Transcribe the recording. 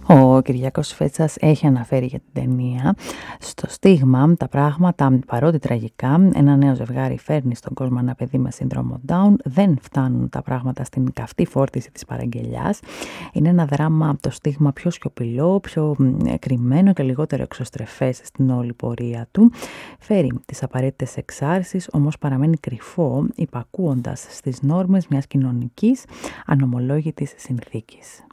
Ο Κυριάκος Φέτσας έχει αναφέρει για την ταινία. Στο στίγμα, τα πράγματα, παρότι τραγικά, ένα νέο ζευγάρι φέρνει στον κόσμο ένα παιδί με σύνδρομο Down, δεν φτάνουν τα πράγματα στην καυτή φόρτιση της παραγγελιάς. Είναι ένα δράμα, το στίγμα πιο σιωπηλό, πιο κρυμμένο και λιγότερο εξωστρεφές στην όλη πορεία του. Φέρει τις απαραίτητες εξάρσεις, όμως παραμένει κρυφό, υπακούοντας στις νόρμες μιας κοινωνικής ανομολόγητης συνθήκης.